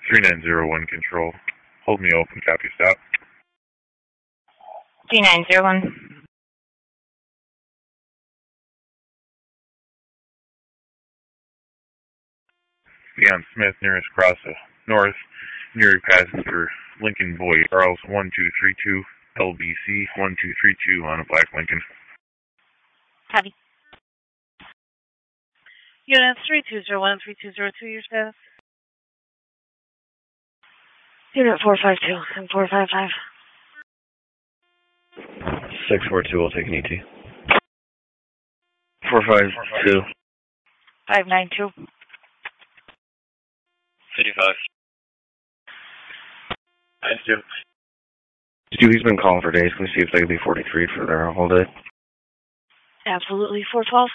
3901 control. Hold me open, copy, stop. 3901. Beyond Smith, nearest cross north, near passenger Lincoln Boy, Charles 1232, LBC 1232 on a black Lincoln. Copy. Unit 3201 and 3202, your status? Unit 452 and 455. 642 will take an ET. 452. 592. 55. Stevie's been calling for days. Can we see if they could be 43 for their whole day? Absolutely. 412.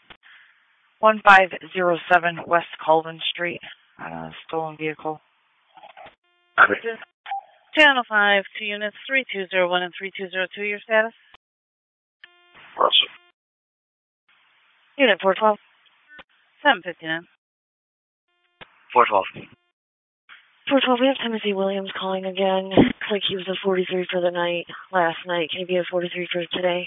1507 West Colvin Street. Stolen vehicle. 1005 to units 3201 and 3202, your status? Russell. Unit 412. 759. 412. 412, we have Timothy Williams calling again. Looks like he was a 43 for the night last night. Can he be a 43 for today?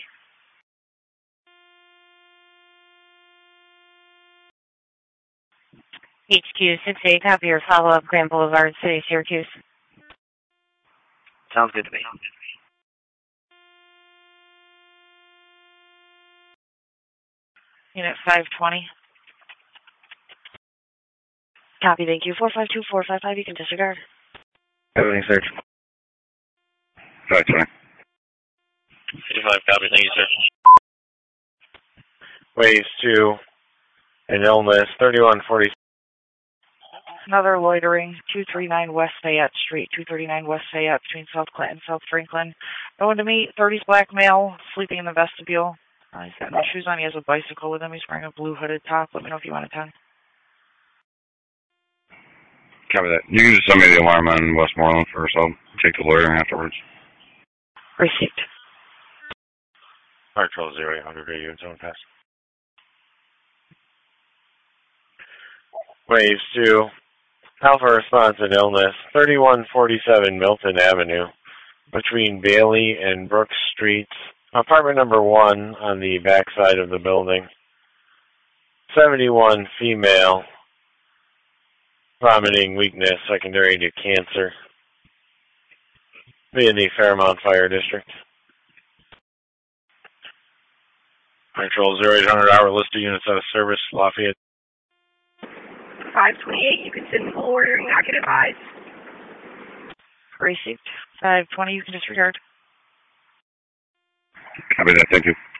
HQ 68, copy your follow-up, Grand Boulevard, City, Syracuse. Sounds good to me. Unit 520. Copy, thank you. 452, 455, you can disregard. Everything search. 520. 55, copy, thank you, sir. Waves 2, an illness, 3140. Another loitering, 239 West Fayette Street, 239 West Fayette, between South Clinton and South Franklin. No one to meet, 30s black male, sleeping in the vestibule. He's got no shoes on, he has a bicycle with him, he's wearing a blue hooded top. Let me know if you want a 10. Copy that. You can just send me the alarm on Westmoreland first. I'll take the loitering afterwards. Received. Control 0800 radio zone pass. Waves 2, Alpha response and illness, 3147 Milton Avenue, between Bailey and Brooks Streets, apartment number 1 on the back side of the building. 71 female, vomiting, weakness, secondary to cancer. Be in the Fairmount Fire District. Control 0800 hour list of units out of service, Lafayette. 528, you can send full order and not get advised. Received. 520, you can disregard. Copy that, thank you.